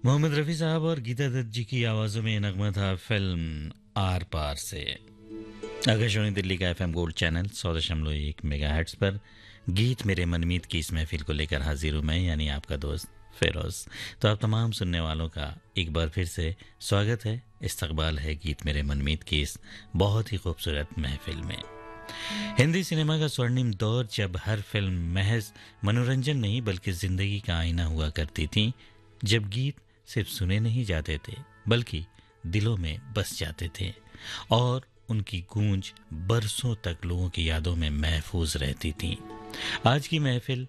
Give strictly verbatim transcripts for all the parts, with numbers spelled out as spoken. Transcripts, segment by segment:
मोहम्मद रफ़ी साहब और गीता दत्त जी की आवाज़ों में नगमा था फिल्म आर पार से। आकाशवाणी दिल्ली का एफएम गोल्ड चैनल सौ दशमलव एक मेगाहर्ट्ज़ पर गीत मेरे मनमीत की इस महफिल को लेकर हाजिर हूँ मैं, यानी आपका दोस्त फेरोज। तो आप तमाम सुनने वालों का एक बार फिर से स्वागत है, इस्तकबाल है गीत मेरे मनमीत की इस बहुत ही खूबसूरत महफिल में। हिंदी सिनेमा का स्वर्णिम दौर, जब हर फिल्म महज मनोरंजन नहीं बल्कि जिंदगी का आईना हुआ करती थी, जब गीत सिर्फ सुने नहीं जाते थे बल्कि दिलों में बस जाते थे और उनकी गूंज बरसों तक लोगों की यादों में महफूज रहती थी। आज की महफिल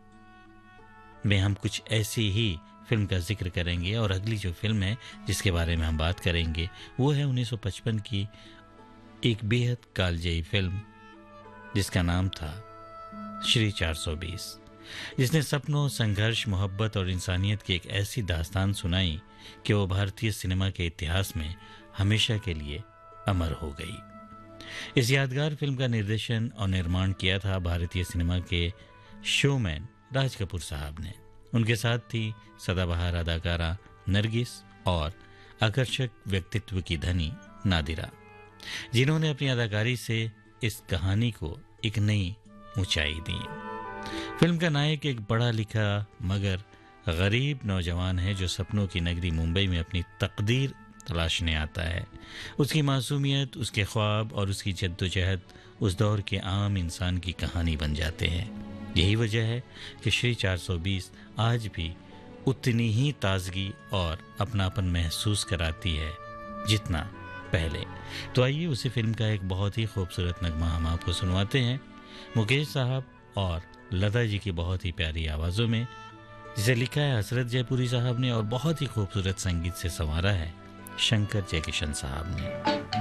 में हम कुछ ऐसी ही फिल्म का जिक्र करेंगे और अगली जो फिल्म है जिसके बारे में हम बात करेंगे वो है उन्नीस सौ पचपन की एक बेहद कालजयी फिल्म जिसका नाम था श्री चार सौ बीस, जिसने सपनों, संघर्ष, मोहब्बत और इंसानियत की एक ऐसी दास्तान सुनाई कि वो भारतीय सिनेमा के इतिहास में हमेशा के लिए अमर हो गई। इस यादगार फिल्म का निर्देशन और निर्माण किया था भारतीय सिनेमा के शोमैन राज कपूर साहब ने। उनके साथ थी सदाबहार अदाकारा नरगिस और आकर्षक व्यक्तित्व की धनी नादिरा, जिन्होंने अपनी अदाकारी से इस कहानी को एक नई ऊंचाई दी। फिल्म का नायक एक पढ़ा लिखा मगर गरीब नौजवान है जो सपनों की नगरी मुंबई में अपनी तकदीर तलाशने आता है। उसकी मासूमियत, उसके ख्वाब और उसकी जद्दोजहद उस दौर के आम इंसान की कहानी बन जाते हैं। यही वजह है कि श्री चार सौ बीस आज भी उतनी ही ताजगी और अपनापन महसूस कराती है जितना पहले। तो आइए उसी फिल्म का एक बहुत ही खूबसूरत नगमा हम आपको सुनवाते हैं, मुकेश साहब और लता जी की बहुत ही प्यारी आवाज़ों में, जिसे लिखा है हसरत जयपुरी साहब ने और बहुत ही खूबसूरत संगीत से संवारा है शंकर जयकिशन साहब ने।